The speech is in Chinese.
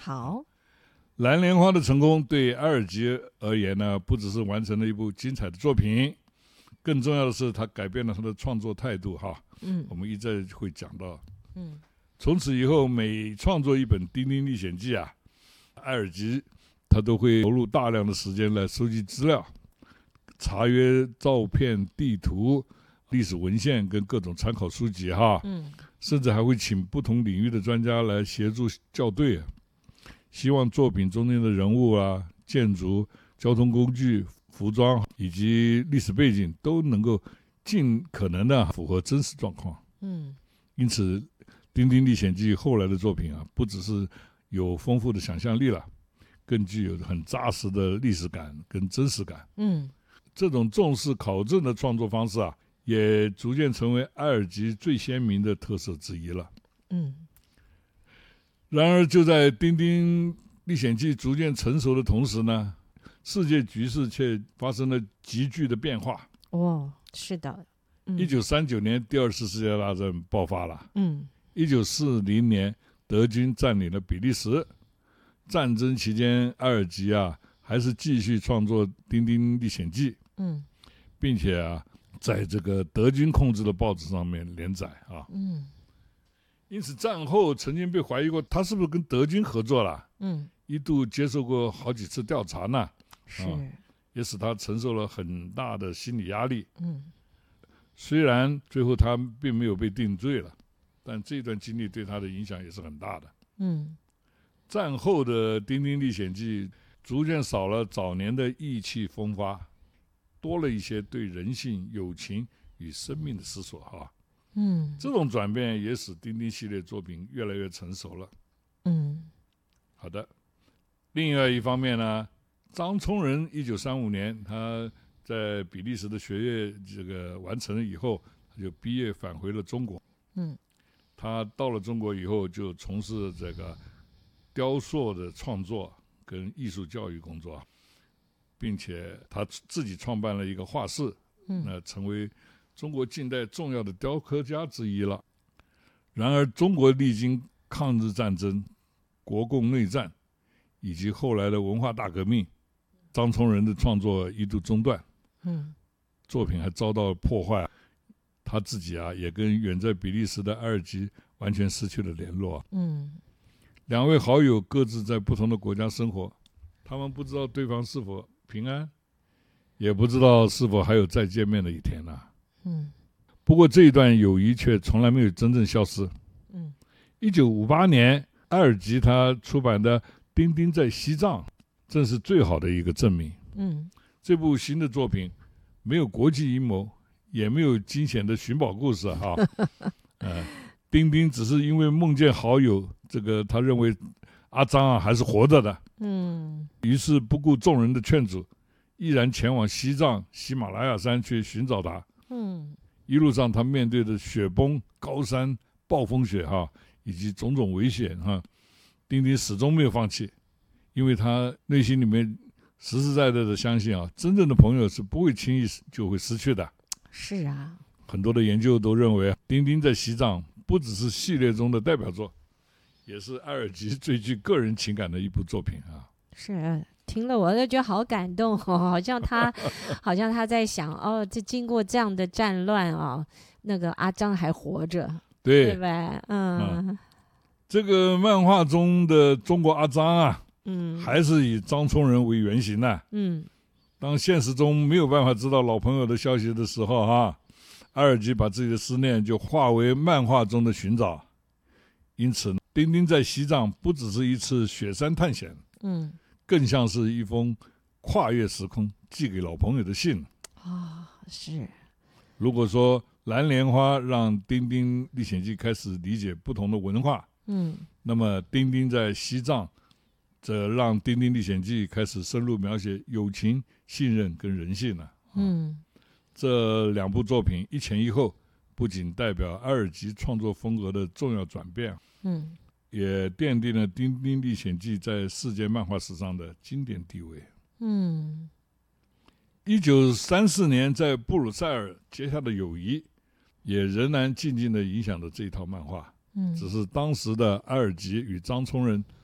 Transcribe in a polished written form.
好， 蓝莲花的成功对埃尔吉而言呢，不只是完成了一部精彩的作品，更重要的是他改变了他的创作态度哈。我们一再会讲到。从此以后，每创作一本《丁丁历险记》啊，埃尔吉他都会投入大量的时间来收集资料，查阅照片、地图、历史文献跟各种参考书籍哈。甚至还会请不同领域的专家来协助校对，希望作品中间的人物啊、建筑、交通工具、服装以及历史背景都能够尽可能的符合真实状况。因此《丁丁历险记》后来的作品啊，不只是有丰富的想象力了，更具有很扎实的历史感跟真实感。这种重视考证的创作方式啊，也逐渐成为埃尔吉最鲜明的特色之一了。然而就在《丁丁历险记》逐渐成熟的同时呢，世界局势却发生了急剧的变化。 是的。 1939年第二次世界大战爆发了。1940年德军占领了比利时。战争期间，埃尔吉啊还是继续创作《丁丁历险记》，并且啊在这个德军控制的报纸上面连载啊。因此战后曾经被怀疑过他是不是跟德军合作了。一度接受过好几次调查呢。也使他承受了很大的心理压力。虽然最后他并没有被定罪了，但这段经历对他的影响也是很大的。战后的《丁丁历险记》逐渐少了早年的意气风发，多了一些对人性、友情与生命的思索哈。这种转变也使丁丁系列作品越来越成熟了。好的。另外一方面呢，张聪仁1935年他在比利时的学业这个完成了以后，他就毕业返回了中国。他到了中国以后，就从事这个雕塑的创作跟艺术教育工作，并且他自己创办了一个画室，成为中国近代重要的雕刻家之一了。然而中国历经抗日战争、国共内战以及后来的文化大革命，张聪仁的创作一度中断，作品还遭到破坏，他自己啊也跟远在比利时的埃尔吉完全失去了联络。两位好友各自在不同的国家生活，他们不知道对方是否平安，也不知道是否还有再见面的一天呢。不过这一段友谊却从来没有真正消失。1958年埃尔吉他出版的《丁丁在西藏》正是最好的一个证明。这部新的作品没有国际阴谋，也没有惊险的寻宝故事哈。丁丁只是因为梦见好友，这个他认为阿张啊还是活着的，于是不顾众人的劝阻，毅然前往西藏喜马拉雅山去寻找他。一路上他面对着雪崩、高山、暴风雪哈，以及种种危险哈，丁丁始终没有放弃，因为他内心里面实实在在的相信啊，真正的朋友是不会轻易就会失去的。 是啊， 很多的研究都认为，丁丁在西藏不只是系列中的代表作，也是埃尔吉最具个人情感的一部作品啊。 是，听了我就觉得好感动哦，好像他在想哦，这经过这样的战乱啊，那个阿张还活着，对吧？ 这个漫画中的中国阿张啊，还是以张聪仁为原型的。当现实中没有办法知道老朋友的消息的时候哈，埃尔吉把自己的思念就化为漫画中的寻找。因此丁丁在西藏不只是一次雪山探险，更像是一封跨越时空寄给老朋友的信。 是。如果说蓝莲花让丁丁历险记开始理解不同的文化，那么丁丁在西藏则让丁丁历险记开始深入描写友情、信任跟人性了。这两部作品一前一后，不仅代表埃尔吉创作风格的重要转变，也奠定了《丁丁历险记》在世界漫画史上的经典地位。1934年在布鲁塞尔结下的友谊，也仍然静静地影响着这一套漫画。只是当时的埃尔吉与张聪仁